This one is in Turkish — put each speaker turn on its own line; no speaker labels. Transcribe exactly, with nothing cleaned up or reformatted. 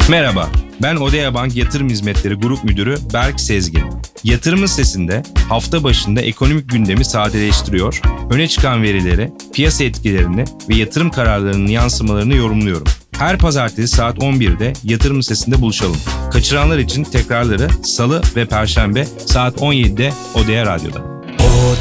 Merhaba, ben Odea Bank Yatırım Hizmetleri Grup Müdürü Berk Sezgin. Yatırımın Sesi'nde hafta başında ekonomik gündemi sadeleştiriyor, öne çıkan verileri, piyasa etkilerini ve yatırım kararlarının yansımalarını yorumluyorum. Her pazartesi saat on birde Yatırım Sesi'nde buluşalım. Kaçıranlar için tekrarları Salı ve Perşembe saat on yedide Odea Radyo'da.